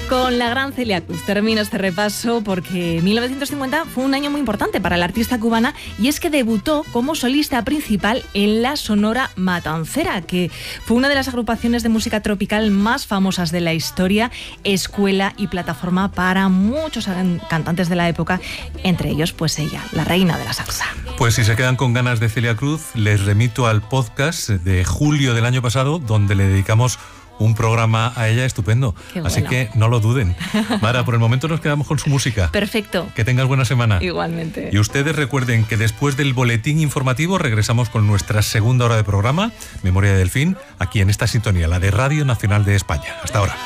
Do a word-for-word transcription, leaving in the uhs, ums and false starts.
Con la gran Celia Cruz termino este repaso porque mil novecientos cincuenta fue un año muy importante para la artista cubana, y es que debutó como solista principal en la Sonora Matancera, que fue una de las agrupaciones de música tropical más famosas de la historia, escuela y plataforma para muchos cantantes de la época, entre ellos pues ella, la reina de la salsa. Pues si se quedan con ganas de Celia Cruz, les remito al podcast de julio del año pasado, donde le dedicamos un programa a ella estupendo. Bueno. Así que no lo duden. Mara, por el momento nos quedamos con su música. Perfecto. Que tengas buena semana. Igualmente. Y ustedes recuerden que después del boletín informativo regresamos con nuestra segunda hora de programa, Memoria de Delfín, aquí en esta sintonía, la de Radio Nacional de España. Hasta ahora.